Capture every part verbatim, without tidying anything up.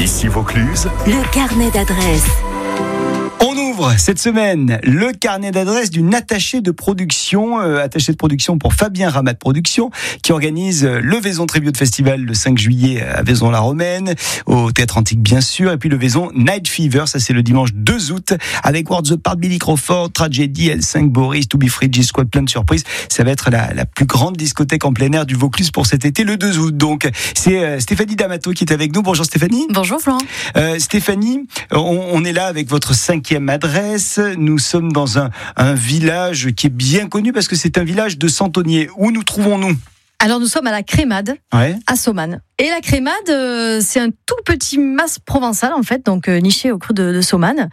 Ici Vaucluse, le carnet d'adresses. On ouvre cette semaine le carnet d'adresses d'une attachée de production, euh, attachée de production pour Fabien Ramat Productions, qui organise le Vaison Tribute Festival le cinq juillet à Vaison-la-Romaine, au Théâtre Antique bien sûr, et puis le Vaison Night Fever, ça c'est le dimanche deux août, avec Words Apart, Billy Crawford, Tragedy, L cinq, Boris, To Be Free, G-Squad, plein de surprises. Ça va être la, la plus grande discothèque en plein air du Vaucluse pour cet été, le deux août. Donc c'est euh, Stéphanie D'Amato qui est avec nous. Bonjour Stéphanie. Bonjour Florent. Euh, Stéphanie, on, on est là avec votre cinquième adresse. Nous sommes dans un, un village qui est bien connu parce que c'est un village de centonniers. Où nous trouvons-nous ? Alors nous sommes à la Crémade, ouais. à Saumane. Et la Crémade, euh, c'est un tout petit mas provençal en fait, donc euh, niché au creux de, de Saumane,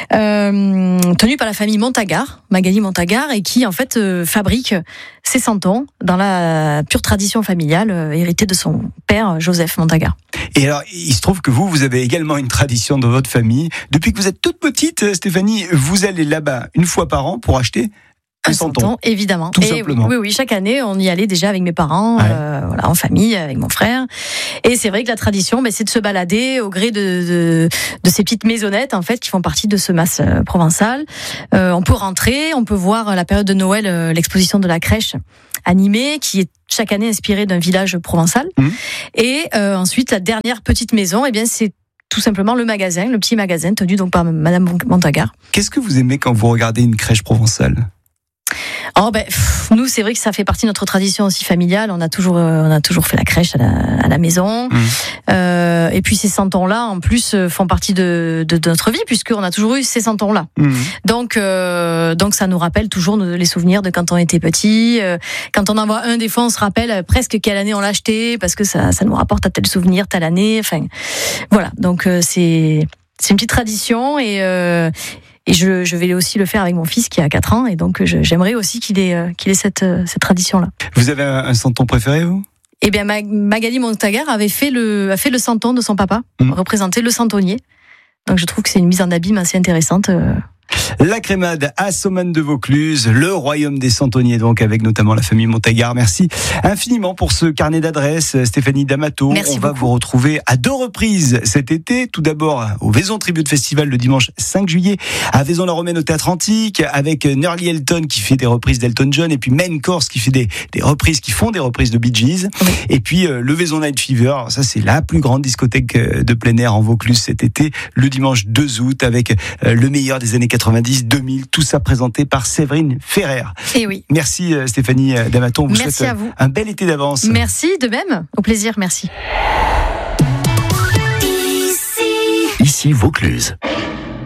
euh, tenu par la famille Montagard, Magali Montagard, et qui en fait euh, fabrique ses santons dans la pure tradition familiale euh, héritée de son père Joseph Montagard. Et alors, il se trouve que vous, vous avez également une tradition dans votre famille. Depuis que vous êtes toute petite, Stéphanie, vous allez là-bas une fois par an pour acheter un santon, évidemment. Tout et simplement. Oui, oui, oui, chaque année, on y allait déjà avec mes parents, ouais. euh, voilà, en famille, avec mon frère. Et c'est vrai que la tradition, ben, c'est de se balader au gré de, de, de ces petites maisonnettes, en fait, qui font partie de ce mas euh, provençal. Euh, on peut rentrer, on peut voir à la période de Noël euh, l'exposition de la crèche animée, qui est chaque année inspirée d'un village provençal. Mmh. Et euh, ensuite, la dernière petite maison, eh bien, c'est tout simplement le magasin, le petit magasin tenu donc par Madame Montagard. Qu'est-ce que vous aimez quand vous regardez une crèche provençale ? Oh ben, pff, nous c'est vrai que ça fait partie de notre tradition aussi familiale. On a toujours, euh, on a toujours fait la crèche à la, à la maison. Mmh. Euh, et puis ces santons-là, en plus, font partie de, de, de notre vie puisqu'on a toujours eu ces santons-là. Mmh. Donc, euh, donc ça nous rappelle toujours les souvenirs de quand on était petit. Euh, quand on en voit un, des fois, on se rappelle presque quelle année on l'a acheté parce que ça, ça nous rapporte à tel souvenir, telle année. Enfin, voilà. Donc euh, c'est, c'est une petite tradition et. Euh, Et je, je vais aussi le faire avec mon fils qui a quatre ans. Et donc, je, j'aimerais aussi qu'il ait, qu'il ait cette, cette tradition-là. Vous avez un, un santon préféré, vous ? Eh bien, Magali Montagard avait fait le, a fait le santon de son papa, mmh. représentait le santonnier. Donc, je trouve que c'est une mise en abîme assez intéressante. La Crémade à Saumane de Vaucluse, le royaume des santonniers, donc avec notamment la famille Montagard. Merci infiniment pour ce carnet d'adresses, Stéphanie D'Amato. Merci On va beaucoup. vous retrouver à deux reprises cet été. Tout d'abord au Vaison Tribute Festival le dimanche cinq juillet, à Vaison-la-Romaine au Théâtre Antique, avec Nerly Elton qui fait des reprises d'Elton John, et puis Maine Corse qui fait des, des reprises, qui font des reprises de Bee Gees. Oui. Et puis euh, le Vaison Night Fever, alors ça c'est la plus grande discothèque de plein air en Vaucluse cet été, le dimanche deux août, avec euh, le meilleur des années quatre-vingt-dix, deux mille, tout ça présenté par Séverine Ferrer. Et oui. Merci Stéphanie D'Amato, on vous merci souhaite à vous. un bel été d'avance. Merci, de même, au plaisir, merci. Ici Vaucluse.